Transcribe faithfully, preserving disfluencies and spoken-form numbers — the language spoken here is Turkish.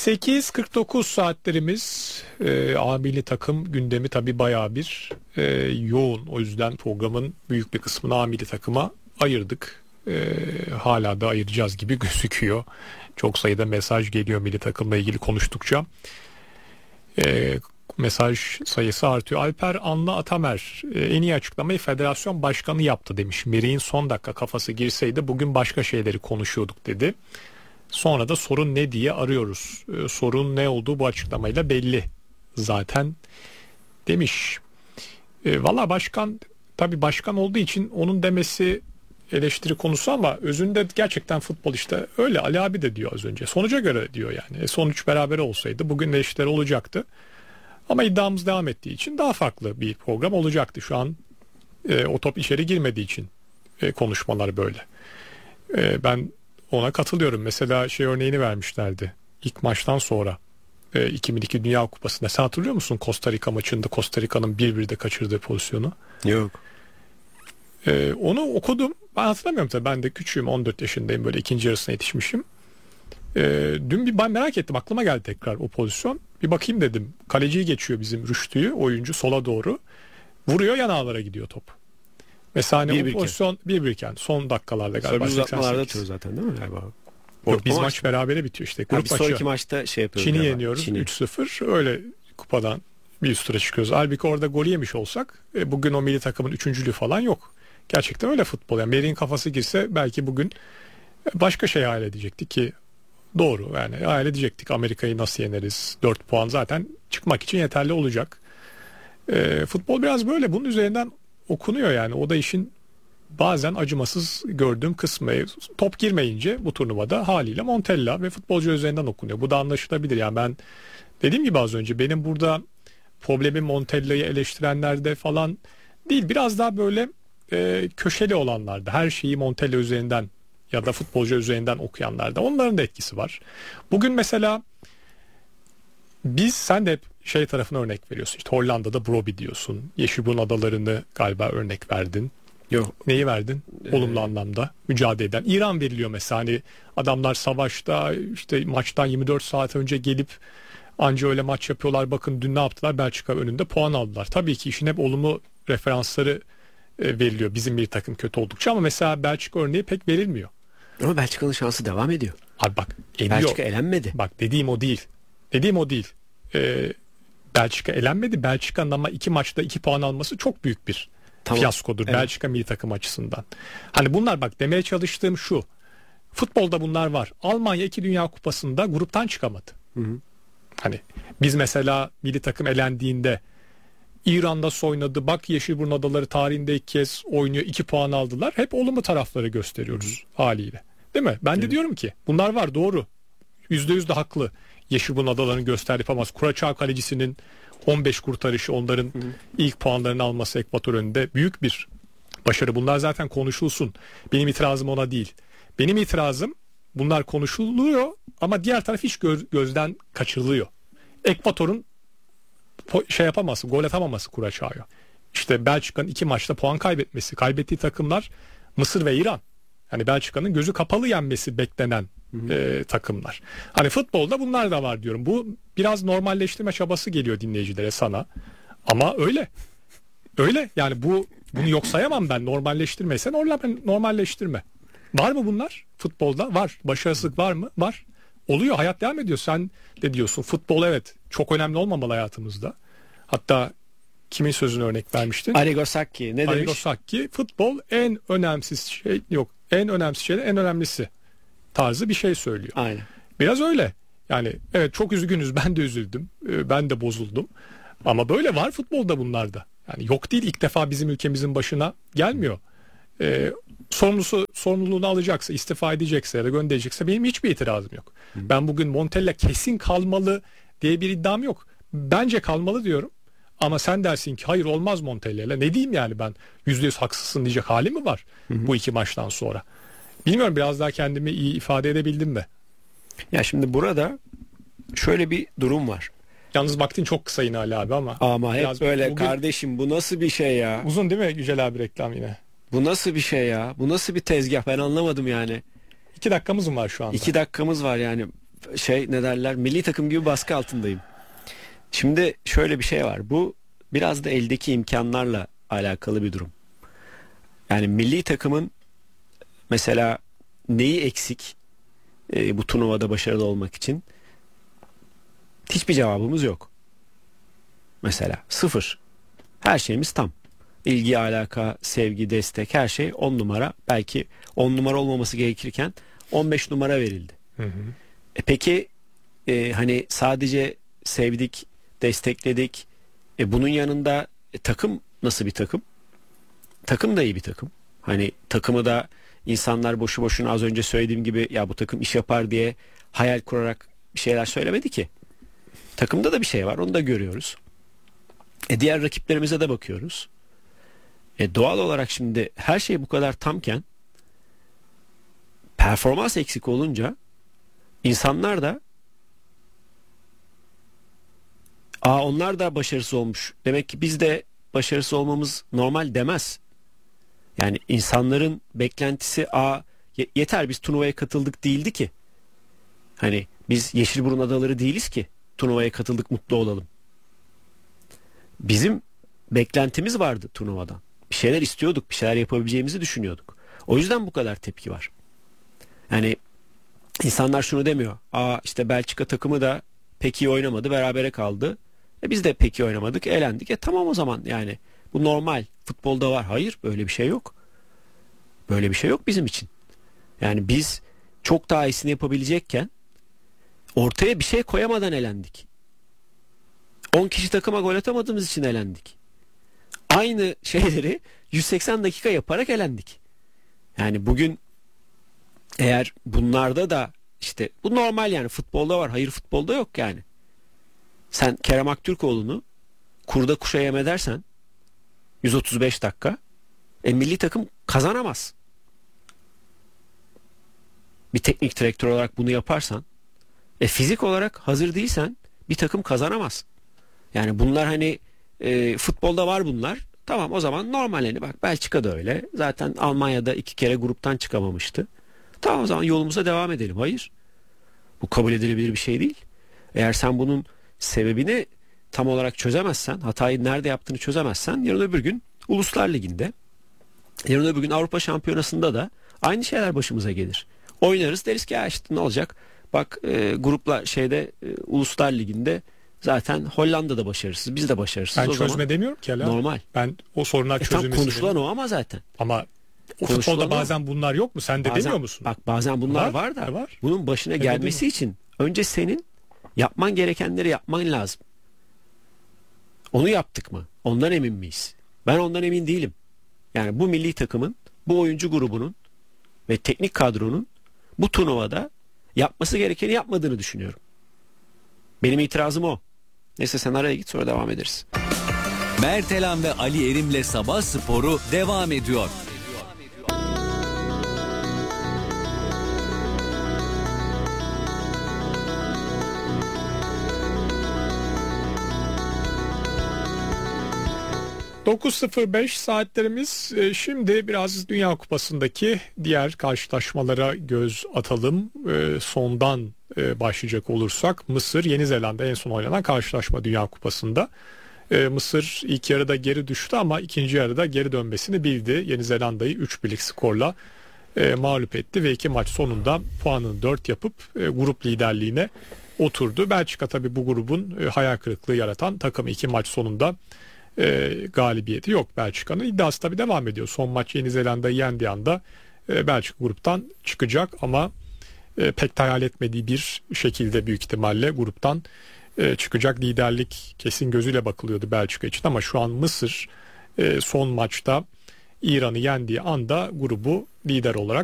sekiz kırk dokuz saatlerimiz. e, A milli takım gündemi tabii bayağı bir e, yoğun. O yüzden programın büyük bir kısmını A milli takıma ayırdık. E, hala da ayıracağız gibi gözüküyor. Çok sayıda mesaj geliyor milli takımla ilgili konuştukça. E, mesaj sayısı artıyor. Alper Anlı Atamer e, en iyi açıklamayı federasyon başkanı yaptı demiş. Merih'in son dakika kafası girseydi bugün başka şeyleri konuşuyorduk dedi. Sonra da sorun ne diye arıyoruz. Ee, sorun ne olduğu bu açıklamayla belli zaten demiş. E, Valla başkan tabii başkan olduğu için onun demesi eleştiri konusu ama özünde gerçekten futbol işte öyle. Ali abi de diyor az önce. Sonuca göre diyor yani. E, sonuç beraber olsaydı bugün de işler olacaktı. Ama iddiamız devam ettiği için daha farklı bir program olacaktı. Şu an e, o top içeri girmediği için e, konuşmalar böyle. E, ben ona katılıyorum. Mesela şey örneğini vermişlerdi. İlk maçtan sonra e, iki bin iki Dünya Kupası'nda. Sen hatırlıyor musun Costa Rica maçında Costa Rica'nın bir birde kaçırdığı pozisyonu? Yok. E, onu okudum. Ben hatırlamıyorum tabii. Ben de küçüğüm. on dört yaşındayım. Böyle ikinci yarısına yetişmişim. E, dün bir ben merak ettim. Aklıma geldi tekrar o pozisyon. Bir bakayım dedim. Kaleciyi geçiyor bizim Rüştü'yü. Oyuncu sola doğru. Vuruyor, yan ağlara gidiyor top. Mesela hani bir o pozisyon bir birken son dakikalarda galiba. Sonra uzatmalarda atıyor zaten değil mi galiba? Yok, biz maç, maç berabere bitiyor işte. Grup maçı. Sonraki maçta şey yapıyoruz. Çin'i yeniyoruz Çin'i. üç sıfır. Öyle kupadan bir üst tura çıkıyoruz. Halbuki orada gol yemiş olsak e, bugün o milli takımın üçüncülüğü falan yok. Gerçekten öyle futbol. Yani Merih'in kafası girse belki bugün başka şey hayal edecektik ki doğru. Yani hayal edecektik Amerika'yı nasıl yeneriz. dört puan zaten çıkmak için yeterli olacak. E, futbol biraz böyle. Bunun üzerinden okunuyor yani. O da işin bazen acımasız gördüğüm kısmı. Top girmeyince bu turnuvada haliyle Montella ve futbolcu üzerinden okunuyor. Bu da anlaşılabilir. Yani ben dediğim gibi az önce benim burada problemim Montella'yı eleştirenlerde falan değil. Biraz daha böyle e, köşeli olanlarda. Her şeyi Montella üzerinden ya da futbolcu üzerinden okuyanlarda. Onların da etkisi var. Bugün mesela biz, sen de hep şey tarafına örnek veriyorsun. İşte Hollanda'da Brobbey diyorsun. Yeşilburun adalarını galiba örnek verdin. Yok. Neyi verdin? Ee... Olumlu anlamda mücadele eden. İran veriliyor mesela. Hani adamlar savaşta işte maçtan yirmi dört saat önce gelip anca öyle maç yapıyorlar. Bakın dün ne yaptılar? Belçika önünde puan aldılar. Tabii ki işin hep olumlu referansları e, veriliyor. Bizim bir takım kötü oldukça ama mesela Belçika örneği pek verilmiyor. Ama Belçika'nın şansı devam ediyor. Abi bak. Ediyor. Belçika elenmedi. Bak dediğim o değil. Dediğim o değil. Ee, Belçika elenmedi. Belçika'nın ama iki maçta iki puan alması çok büyük bir tamam. fiyaskodur. Evet. Belçika milli takım açısından. Hani bunlar bak demeye çalıştığım şu. Futbolda bunlar var. Almanya iki Dünya Kupası'nda gruptan çıkamadı. Hı hı. Hani biz mesela milli takım elendiğinde İran'da oynadı. Bak Yeşilburun Adaları tarihinde ilk kez oynuyor. iki puan aldılar. Hep olumlu tarafları gösteriyoruz hı hı. haliyle. Değil mi? Ben evet. de diyorum ki bunlar var, doğru. Yüzde yüz de haklı. Yeşilburun Adaları'nı göster yapamaz. Kuraçao kalecisinin on beş kurtarışı, onların hı hı. ilk puanlarını alması Ekvator önünde büyük bir başarı. Bunlar zaten konuşulsun. Benim itirazım ona değil. Benim itirazım bunlar konuşuluyor ama diğer taraf hiç göz, gözden kaçırılıyor. Ekvator'un şey yapamaması, gol atamaması Kuraçao'ya. İşte Belçika'nın iki maçta puan kaybetmesi, kaybettiği takımlar Mısır ve İran. Yani Belçika'nın gözü kapalı yenmesi beklenen e, takımlar. Hani futbolda bunlar da var diyorum. Bu biraz normalleştirme çabası geliyor dinleyicilere, sana. Ama öyle. Öyle. Yani bu bunu yok sayamam ben. Normalleştirmeyse normalleştirme. Var mı bunlar? Futbolda var. Başarısızlık var mı? Var. Oluyor. Hayat devam ediyor. Sen de diyorsun futbol evet çok önemli olmamalı hayatımızda. Hatta kimin sözünü örnek vermiştin? Arrigo Sacchi. Ne demiş? Arrigo Sacchi, futbol en önemsiz şey yok. En önemsiz şey en önemlisi tarzı bir şey söylüyor. Aynen. Biraz öyle. Yani evet çok üzgünüz. Ben de üzüldüm. Ben de bozuldum. Ama böyle var futbolda bunlarda. Yani yok değil, ilk defa bizim ülkemizin başına gelmiyor. Ee, sorumlusu sorumluluğunu alacaksa, istifa edecekse ya da gönderecekse benim hiçbir itirazım yok. Hı. Ben bugün Montella kesin kalmalı diye bir iddiam yok. Bence kalmalı diyorum. Ama sen dersin ki hayır olmaz Montella'yla. Ne diyeyim yani, ben yüzde yüz haksızsın diyecek halim mi var hı hı. bu iki maçtan sonra? Bilmiyorum, biraz daha kendimi iyi ifade edebildim mi? Ya şimdi burada şöyle bir durum var. Yalnız vaktin çok kısa yine Ali abi ama. Ama hep böyle bugün... kardeşim bu nasıl bir şey ya? Uzun değil mi Yücel abi reklam yine? Bu nasıl bir şey ya? Bu nasıl bir tezgah? Ben anlamadım yani. İki dakikamız mı var şu anda? İki dakikamız var yani. şey ne derler, milli takım gibi baskı altındayım. Şimdi şöyle bir şey var. Bu biraz da eldeki imkanlarla alakalı bir durum. Yani milli takımın mesela neyi eksik e, bu turnuvada başarılı olmak için? Hiçbir cevabımız yok. Mesela sıfır. Her şeyimiz tam. İlgi, alaka, sevgi, destek, her şey on numara. Belki on numara olmaması gerekirken on beş numara verildi. Hı hı. E peki e, hani sadece sevdik, destekledik. E bunun yanında e, takım nasıl bir takım? Takım da iyi bir takım. Hani takımı da insanlar boşu boşuna az önce söylediğim gibi ya bu takım iş yapar diye hayal kurarak bir şeyler söylemedi ki. Takımda da bir şey var, onu da görüyoruz. E diğer rakiplerimize de bakıyoruz. E doğal olarak şimdi her şey bu kadar tamken performans eksik olunca insanlar da aa onlar da başarısız olmuş, demek ki biz de başarısız olmamız normal demez. Yani insanların beklentisi aa yeter biz turnuvaya katıldık değildi ki. Hani biz Yeşilburun adaları değiliz ki turnuvaya katıldık mutlu olalım. Bizim beklentimiz vardı turnuvadan. Bir şeyler istiyorduk, bir şeyler yapabileceğimizi düşünüyorduk. O yüzden bu kadar tepki var. Yani insanlar şunu demiyor. Aa işte Belçika takımı da pek iyi oynamadı, berabere kaldı. E biz de pek iyi oynamadık, elendik. E tamam o zaman yani bu normal. Futbolda var. Hayır, böyle bir şey yok. Böyle bir şey yok bizim için. Yani biz çok daha iyisini yapabilecekken ortaya bir şey koyamadan elendik. on kişi takıma gol atamadığımız için elendik. Aynı şeyleri yüz seksen dakika yaparak elendik. Yani bugün eğer bunlarda da işte bu normal, yani futbolda var. Hayır, futbolda yok yani. Sen Kerem Aktürkoğlu'nu kurda kuşa yem edersen yüz otuz beş dakika e, milli takım kazanamaz. Bir teknik direktör olarak bunu yaparsan e, fizik olarak hazır değilsen bir takım kazanamaz. Yani bunlar hani e, futbolda var bunlar. Tamam, o zaman normalini bak, Belçika'da öyle. Zaten Almanya'da iki kere gruptan çıkamamıştı. Tamam, o zaman yolumuza devam edelim. Hayır. Bu kabul edilebilir bir şey değil. Eğer sen bunun sebebini tam olarak çözemezsen, hatayı nerede yaptığını çözemezsen, yarın öbür gün Uluslar Ligi'nde, yarın öbür gün Avrupa Şampiyonası'nda da aynı şeyler başımıza gelir. Oynarız, deriz ki ya işte ne olacak? Bak e, gruplar şeyde e, Uluslar Ligi'nde zaten Hollanda'da başarısız, biz de başarısız. Ben o çözme zaman demiyorum ki hala. Normal. Ben o sorunlar e, çözülmesi. Konuşulan o ama zaten. Ama o futbolda bazen bunlar yok mu? Sen de bazen, demiyor musun? Bak bazen bunlar var, var da var. Bunun başına evet, gelmesi için önce senin yapman gerekenleri yapman lazım. Onu yaptık mı? Ondan emin miyiz? Ben ondan emin değilim. Yani bu milli takımın, bu oyuncu grubunun ve teknik kadronun bu turnuvada yapması gerekeni yapmadığını düşünüyorum. Benim itirazım o. Neyse sen araya git, sonra devam ederiz. Mert Elan ve Ali Erim'le Sabah Sporu devam ediyor. dokuz sıfır beş saatlerimiz. Şimdi biraz Dünya Kupası'ndaki diğer karşılaşmalara göz atalım. Sondan başlayacak olursak Mısır Yeni Zelanda en son oynanan karşılaşma Dünya Kupası'nda. Mısır ilk yarıda geri düştü ama ikinci yarıda geri dönmesini bildi. Yeni Zelanda'yı üç birlik skorla mağlup etti ve iki maç sonunda puanını dört yapıp grup liderliğine oturdu. Belçika tabii bu grubun hayal kırıklığı yaratan takımı, iki maç sonunda E, galibiyeti yok Belçika'nın. İddiası tabii devam ediyor. Son maç Yeni Zelanda'yı yendiği anda e, Belçika gruptan çıkacak ama e, pek de hayal etmediği bir şekilde büyük ihtimalle gruptan e, çıkacak. Liderlik kesin gözüyle bakılıyordu Belçika için ama şu an Mısır e, son maçta İran'ı yendiği anda grubu lider olarak